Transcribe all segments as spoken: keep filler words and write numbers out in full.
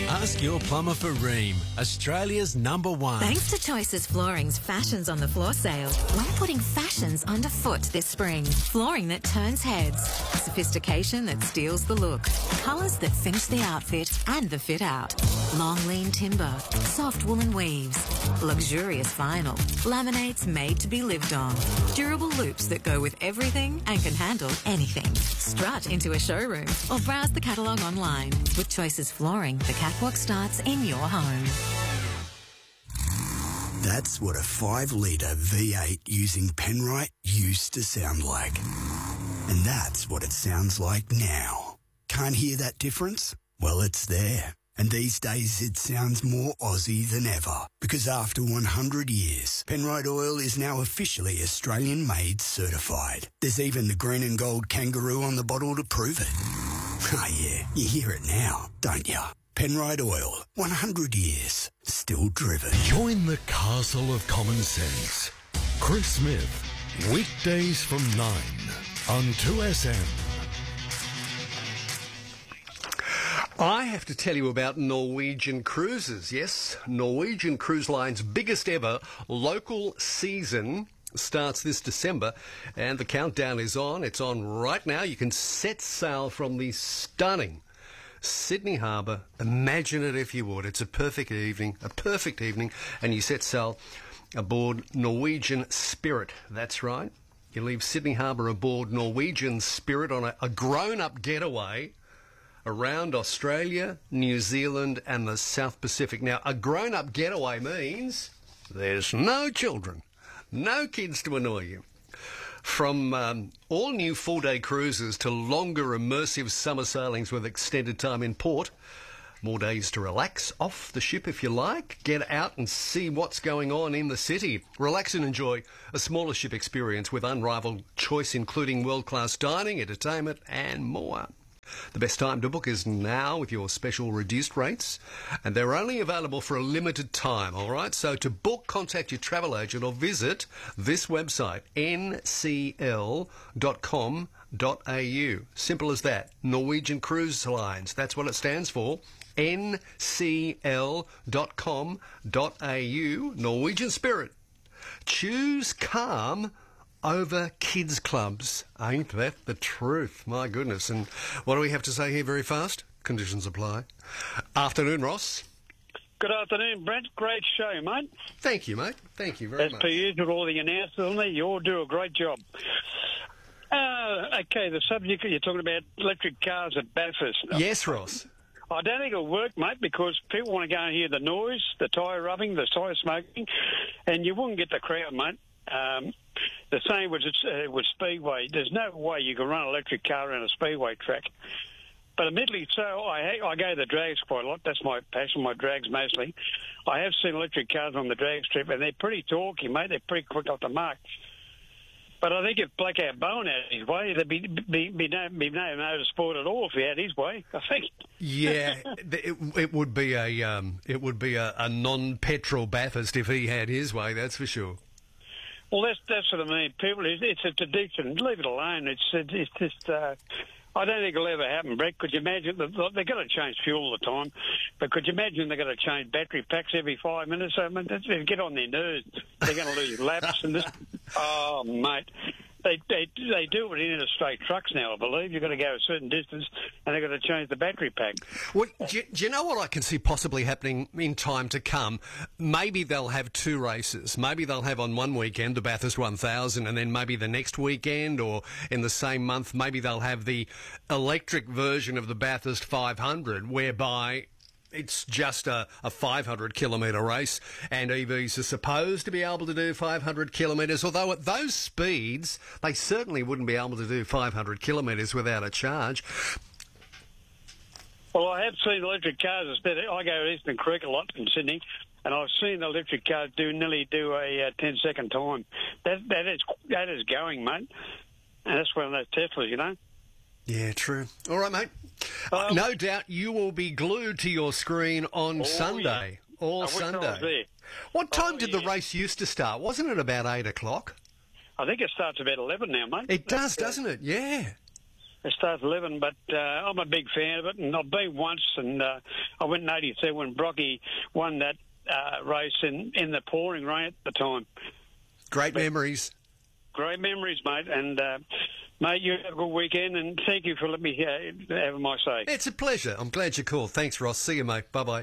Ask your plumber for Ream, Australia's number one. Thanks to Choices Flooring's Fashions on the Floor sale, we're putting fashions underfoot this spring. Flooring that turns heads, sophistication that steals the look, colours that finish the outfit and the fit out. Long lean timber, soft woolen weaves, luxurious vinyl, laminates made to be lived on, durable loops that go with everything and can handle anything. Strut into a showroom or browse the catalogue online. With Choices Flooring, the catwalk starts in your home. That's what a five litre V eight using Penrite used to sound like. And that's what it sounds like now. Can't hear that difference? Well, it's there. And these days it sounds more Aussie than ever. Because after one hundred years, Penrite Oil is now officially Australian-made certified. There's even the green and gold kangaroo on the bottle to prove it. Ah, yeah, you hear it now, don't you? Penrite Oil, one hundred years, still driven. Join the castle of common sense. Chris Smith, weekdays from nine on two S M. I have to tell you about Norwegian Cruises. Yes, Norwegian Cruise Line's biggest ever local season starts this December, and the countdown is on. It's on right now. You can set sail from the stunning Sydney Harbour. Imagine it if you would. It's a perfect evening, a perfect evening, and you set sail aboard Norwegian Spirit. That's right. You leave Sydney Harbour aboard Norwegian Spirit on a, a grown-up getaway around Australia, New Zealand and the South Pacific. Now, a grown-up getaway means there's no children, no kids to annoy you. From um, all new full-day cruises to longer immersive summer sailings with extended time in port, more days to relax off the ship if you like, get out and see what's going on in the city. Relax and enjoy a smaller ship experience with unrivaled choice including world-class dining, entertainment and more. The best time to book is now with your special reduced rates, and they're only available for a limited time, all right? So to book, contact your travel agent or visit this website, n c l dot com dot a u. Simple as that. Norwegian Cruise Lines, that's what it stands for. n c l dot com dot a u. Norwegian Spirit. Choose calm over kids clubs. Ain't that the truth? My goodness. And what do we have to say here very fast? Conditions apply. Afternoon, Ross. Good afternoon, Brent. Great show, mate. Thank you, mate. Thank you very As much. per usual, all the announcers on there, you all do a great job. Uh, okay, the subject you're talking about, electric cars at Bathurst. Yes, Ross. I don't think it'll work, mate, because people want to go and hear the noise, the tyre rubbing, the tyre smoking, and you wouldn't get the crowd, mate. Um, the same with, uh, with Speedway. There's no way you can run an electric car around a Speedway track. But admittedly so, I, I go to the drags quite a lot. That's my passion, my drags mostly. I have seen electric cars on the drag strip, and they're pretty talky, mate. They're pretty quick off the mark. But I think if Blackout Bowen had his way, there'd be, be, be, no, be no motorsport at all if he had his way, I think. Yeah, it, it would be a um, it would be a, a non-petrol Bathurst if he had his way, that's for sure. Well, that's that's what I mean. People, it's a tradition. Leave it alone. It's it's just. Uh, I don't think it'll ever happen, Brett. Could you imagine? They're going to change fuel all the time, but could you imagine they're going to change battery packs every five minutes? I mean, they get on their nerves. They're going to lose laps and this. Oh, mate. They, they they do it in interstate trucks now, I believe. You've got to go a certain distance, and they've got to change the battery pack. Well, do, you, do you know what I can see possibly happening in time to come? Maybe they'll have two races. Maybe they'll have on one weekend the Bathurst one thousand, and then maybe the next weekend or in the same month, maybe they'll have the electric version of the Bathurst five hundred, whereby it's just a, a five hundred kilometre race, and E Vs are supposed to be able to do five hundred kilometres, although at those speeds, they certainly wouldn't be able to do five hundred kilometres without a charge. Well, I have seen electric cars. I go to Eastern Creek a lot in Sydney, and I've seen electric cars do nearly do a uh, ten second time. That that is that is going, mate. And that's one of those Teslas, you know. Yeah, true. All right, mate. Um, no doubt you will be glued to your screen on oh, Sunday. Yeah. All I wish Sunday. I was there. What time oh, did yeah. the race used to start? Wasn't it about eight o'clock? I think it starts about eleven now, mate. It does, doesn't it? Yeah. it starts at eleven, but uh, I'm a big fan of it, and I've been once, and uh, I went in eighty-two when Brocky won that uh, race in, in the pouring rain at the time. Great but, memories. Great memories, mate, and uh, mate, you have a good weekend, and thank you for letting me uh, have my say. It's a pleasure. I'm glad you called. Thanks, Ross. See you, mate. Bye-bye.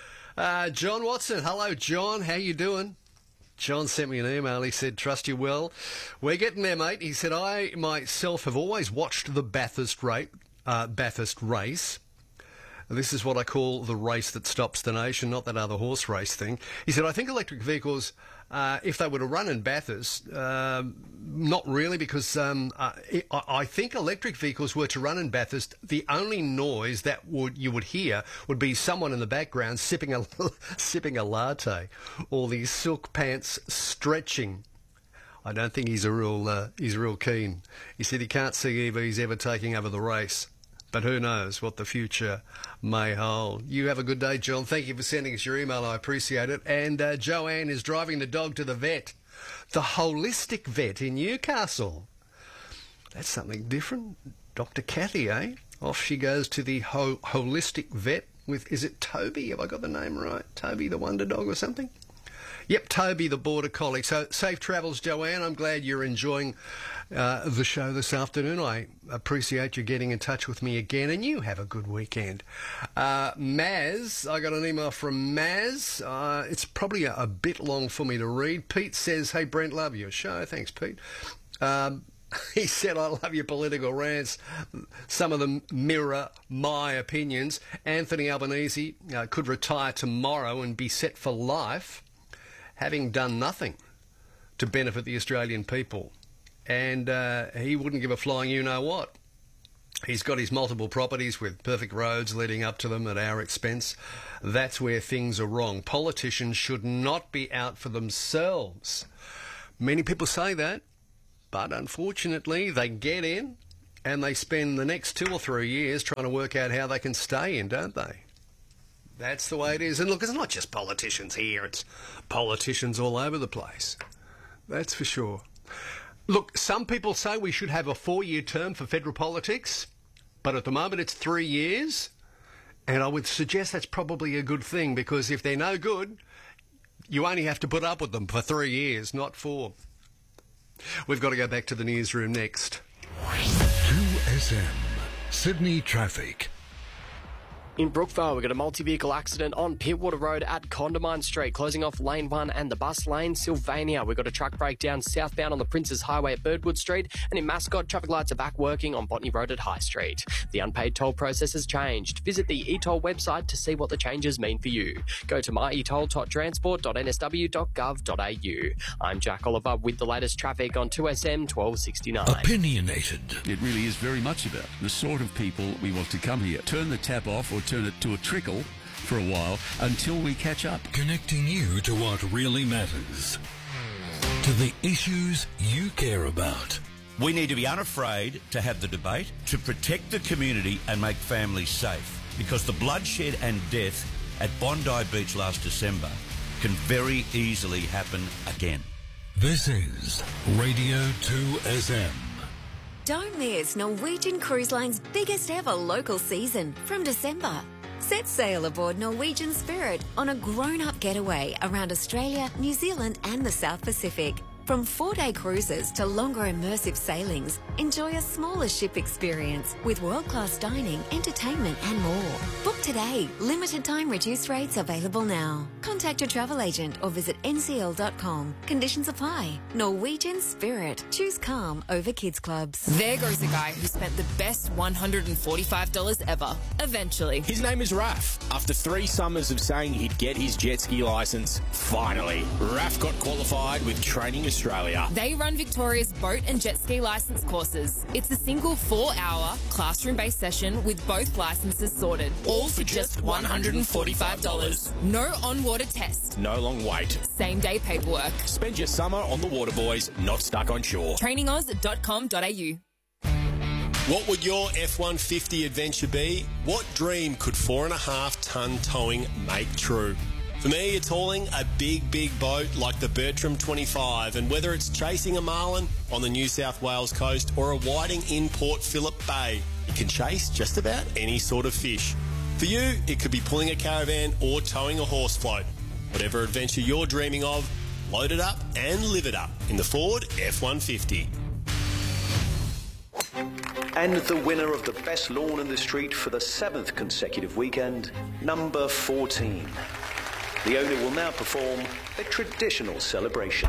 Uh, John Watson. Hello, John. How you doing? John sent me an email. He said, trust you well. We're getting there, mate. He said, I myself have always watched the Bathurst, rate, uh, Bathurst race. This is what I call the race that stops the nation, not that other horse race thing. He said, I think electric vehicles, uh, if they were to run in Bathurst, uh, not really, because um, uh, I, I think electric vehicles were to run in Bathurst, the only noise that would you would hear would be someone in the background sipping a, sipping a latte, or the silk pants stretching. I don't think he's a real uh, he's real keen. He said he can't see E Vs ever taking over the race. But who knows what the future may hold. You have a good day, John. Thank you for sending us your email. I appreciate it. And uh, Joanne is driving the dog to the vet. The Holistic Vet in Newcastle. That's something different. Doctor Kathy, eh? Off she goes to the ho- Holistic Vet with, is it Toby? Have I got the name right? Toby the Wonder Dog or something? Yep, Toby the Border Collie. So safe travels, Joanne. I'm glad you're enjoying uh, the show this afternoon. I appreciate you getting in touch with me again, and you have a good weekend. Uh, Maz, I got an email from Maz. Uh, it's probably a, a bit long for me to read. Pete says, hey, Brent, love your show. Thanks, Pete. Um, he said, I love your political rants. Some of them mirror my opinions. Anthony Albanese uh, could retire tomorrow and be set for life, having done nothing to benefit the Australian people. And uh, he wouldn't give a flying you-know-what. He's got his multiple properties with perfect roads leading up to them at our expense. That's where things are wrong. Politicians should not be out for themselves. Many people say that, but unfortunately they get in and they spend the next two or three years trying to work out how they can stay in, don't they? That's the way it is. And look, it's not just politicians here, it's politicians all over the place. That's for sure. Look, some people say we should have a four-year term for federal politics, but at the moment it's three years, and I would suggest that's probably a good thing, because if they're no good, you only have to put up with them for three years, not four. We've got to go back to the newsroom next. two S M, Sydney Traffic. In Brookvale, we've got a multi-vehicle accident on Pittwater Road at Condamine Street, closing off lane one and the bus lane. Sylvania, we've got a truck breakdown southbound on the Princes Highway at Birdwood Street. And in Mascot, traffic lights are back working on Botany Road at High Street. The unpaid toll process has changed. Visit the e-toll website to see what the changes mean for you. Go to my e toll dot transport dot n s w dot gov dot a u. I'm Jack Oliver with the latest traffic on two S M twelve sixty-nine. Opinionated. It really is very much about the sort of people we want to come here. Turn the tap off or turn it to a trickle for a while until we catch up. Connecting you to what really matters. To the issues you care about. We need to be unafraid to have the debate, to protect the community and make families safe, because the bloodshed and death at Bondi Beach last December can very easily happen again. This is Radio two S M. Don't miss Norwegian Cruise Line's biggest ever local season from December. Set sail aboard Norwegian Spirit on a grown-up getaway around Australia, New Zealand and the South Pacific. From four-day cruises to longer immersive sailings, enjoy a smaller ship experience with world-class dining, entertainment and more. Book today. Limited time reduced rates available now. Contact your travel agent or visit n c l dot com. Conditions apply. Norwegian Spirit. Choose calm over kids clubs. There goes a guy who spent the best one hundred forty-five dollars ever, eventually. His name is Raf. After three summers of saying he'd get his jet ski licence, finally, Raf got qualified with Training Australia. They run Victoria's boat and jet ski licence courses. It's a single four-hour classroom-based session with both licences sorted, all for just one hundred forty-five dollars. No on-water test. No long wait. Same-day paperwork. Spend your summer on the water, boys, not stuck on shore. training oz dot com dot a u. What would your F one fifty adventure be? What dream could four and a half tonne towing make true? For me, it's hauling a big, big boat like the Bertram twenty-five, and whether it's chasing a marlin on the New South Wales coast or a whiting in Port Phillip Bay, you can chase just about any sort of fish. For you, it could be pulling a caravan or towing a horse float. Whatever adventure you're dreaming of, load it up and live it up in the Ford F one fifty. And the winner of the best lawn in the street for the seventh consecutive weekend, number fourteen. The owner will now perform a traditional celebration.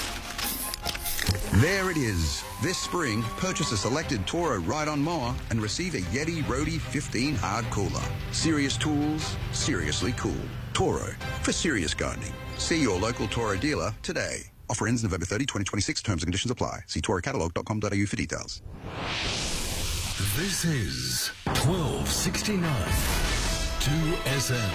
There it is. This spring, purchase a selected Toro ride-on mower and receive a Yeti Roadie fifteen hard cooler. Serious tools, seriously cool. Toro, for serious gardening. See your local Toro dealer today. Offer ends November thirtieth, twenty twenty-six. Terms and conditions apply. See toro catalog dot com dot a u for details. This is twelve sixty-nine two S M.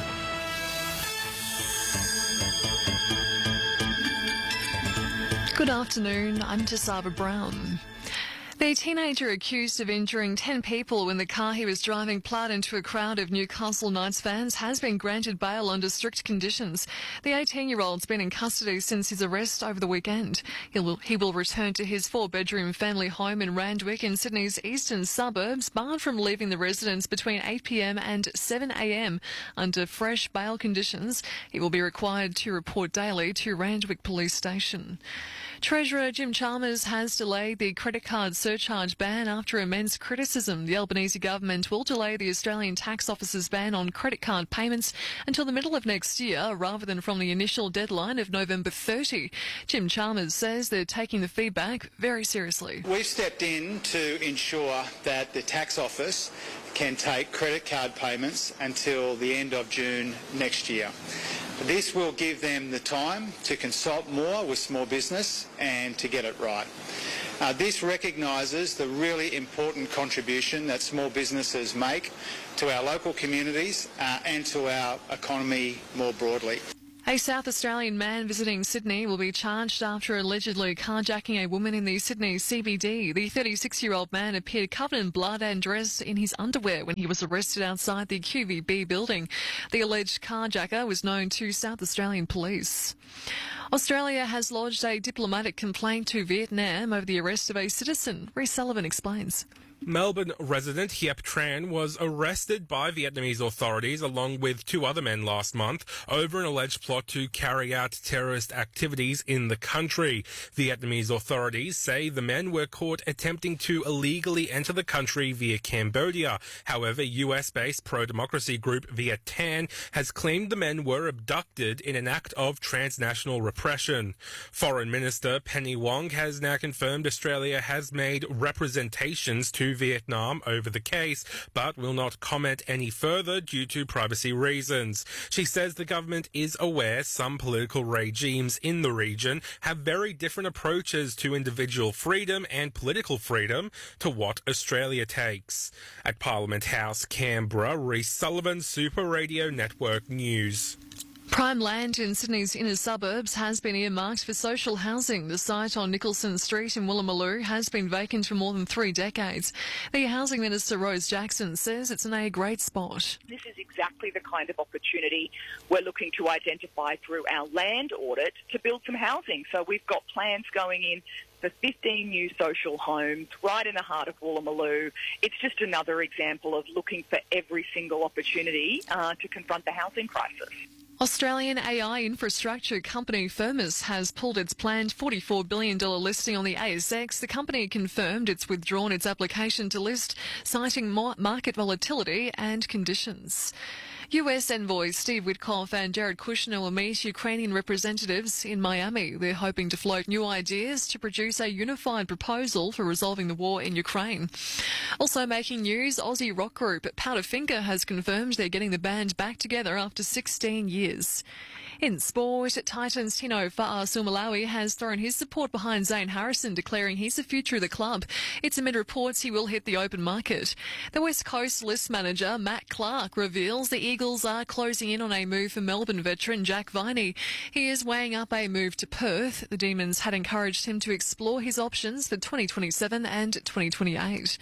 Good afternoon, I'm Tasaba Brown. The teenager accused of injuring ten people when the car he was driving plowed into a crowd of Newcastle Knights fans has been granted bail under strict conditions. The eighteen-year-old's been in custody since his arrest over the weekend. He will, he will return to his four-bedroom family home in Randwick in Sydney's eastern suburbs, barred from leaving the residence between eight p m and seven a m under fresh bail conditions. He will be required to report daily to Randwick Police Station. Treasurer Jim Chalmers has delayed the credit card surcharge ban after immense criticism. The Albanese government will delay the Australian Tax Office's ban on credit card payments until the middle of next year, rather than from the initial deadline of November thirtieth. Jim Chalmers says they're taking the feedback very seriously. We've stepped in to ensure that the Tax Office can take credit card payments until the end of June next year. This will give them the time to consult more with small business and to get it right. Uh, this recognises the really important contribution that small businesses make to our local communities uh, and to our economy more broadly. A South Australian man visiting Sydney will be charged after allegedly carjacking a woman in the Sydney C B D. The thirty-six-year-old man appeared covered in blood and dressed in his underwear when he was arrested outside the Q V B building. The alleged carjacker was known to South Australian police. Australia has lodged a diplomatic complaint to Vietnam over the arrest of a citizen. Rhys Sullivan explains. Melbourne resident Hiep Tran was arrested by Vietnamese authorities along with two other men last month over an alleged plot to carry out terrorist activities in the country. Vietnamese authorities say the men were caught attempting to illegally enter the country via Cambodia. However, U S-based pro-democracy group Viet Thanh has claimed the men were abducted in an act of transnational repression. Foreign Minister Penny Wong has now confirmed Australia has made representations to Vietnam over the case, but will not comment any further due to privacy reasons. She says the government is aware some political regimes in the region have very different approaches to individual freedom and political freedom to what Australia takes. At Parliament House, Canberra, Rhys Sullivan, Super Radio Network News. Prime land in Sydney's inner suburbs has been earmarked for social housing. The site on Nicholson Street in Woolloomooloo has been vacant for more than three decades. The Housing Minister Rose Jackson says it's in a great spot. This is exactly the kind of opportunity we're looking to identify through our land audit to build some housing. So we've got plans going in for fifteen new social homes right in the heart of Woolloomooloo. It's just another example of looking for every single opportunity uh, to confront the housing crisis. Australian A I infrastructure company Firmus has pulled its planned forty-four billion dollars listing on the A S X. The company confirmed it's withdrawn its application to list, citing market volatility and conditions. U S envoys Steve Witkoff and Jared Kushner will meet Ukrainian representatives in Miami. They're hoping to float new ideas to produce a unified proposal for resolving the war in Ukraine. Also making news, Aussie rock group Powderfinger has confirmed they're getting the band back together after sixteen years. In sport, Titans Tino Fa'asuamaleaui has thrown his support behind Zane Harrison, declaring he's the future of the club. It's amid reports he will hit the open market. The West Coast list manager Matt Clark reveals the Eagles are closing in on a move for Melbourne veteran Jack Viney. He is weighing up a move to Perth. The Demons had encouraged him to explore his options for twenty twenty-seven and twenty twenty-eight.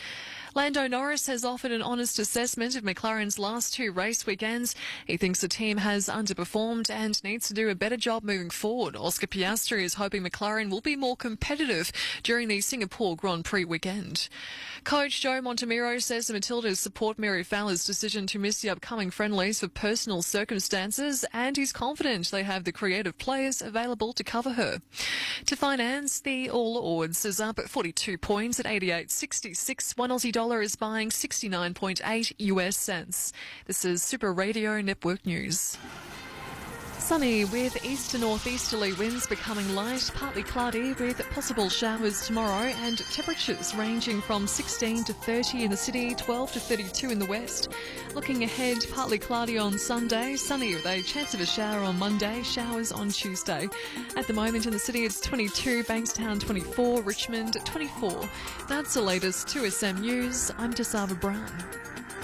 Lando Norris has offered an honest assessment of McLaren's last two race weekends. He thinks the team has underperformed and needs to do a better job moving forward. Oscar Piastri is hoping McLaren will be more competitive during the Singapore Grand Prix weekend. Coach Joe Montemiro says the Matildas support Mary Fowler's decision to miss the upcoming friendlies for personal circumstances, and he's confident they have the creative players available to cover her. To finance, the All Odds is up at forty-two points at eighty-eight sixty-six. One Aussie dollar is buying sixty-nine point eight U S cents. This is Super Radio Network News. Sunny with east to northeasterly winds becoming light, partly cloudy with possible showers tomorrow, and temperatures ranging from sixteen to thirty in the city, twelve to thirty-two in the west. Looking ahead, partly cloudy on Sunday, sunny with a chance of a shower on Monday, showers on Tuesday. At the moment in the city it's twenty-two, Bankstown twenty-four, Richmond twenty-four. That's the latest two S M News. I'm Jasava Brown.